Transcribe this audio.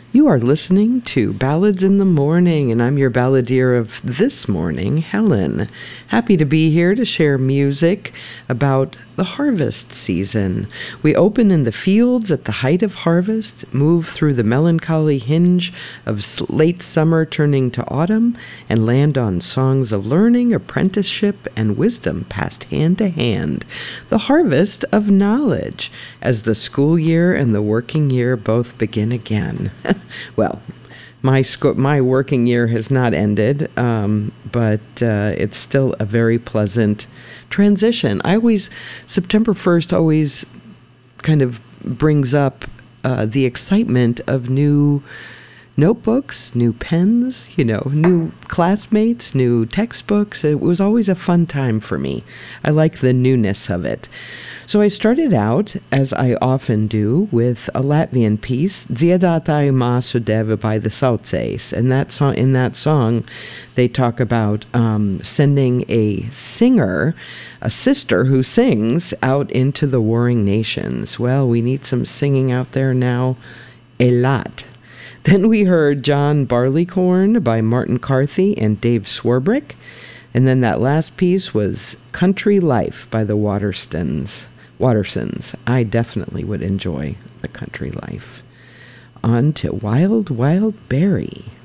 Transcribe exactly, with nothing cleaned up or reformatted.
You are listening to Ballads in the Morning, and I'm your balladeer of this morning, Helen. Happy to be here to share music about the harvest season. We open in the fields at the height of harvest, move through the melancholy hinge of late summer turning to autumn, and land on songs of learning, apprenticeship, and wisdom passed hand to hand. The harvest of knowledge, as the school year and the working year both begin again. Well, my sco- my working year has not ended, um, but uh, it's still a very pleasant transition. I always, September first always kind of brings up uh, the excitement of new notebooks, new pens, you know, new classmates, new textbooks. It was always a fun time for me. I like the newness of it. So I started out, as I often do, with a Latvian piece, Dziedātāju māsu deva by the Saucējs. And that song, in that song, they talk about um, sending a singer, a sister who sings, out into the warring nations. Well, we need some singing out there now, a lot. Then we heard John Barleycorn by Martin Carthy and Dave Swarbrick. And then that last piece was Country Life by the Waterstones. Watersons. I definitely would enjoy the country life. On to Wild Wild Berry.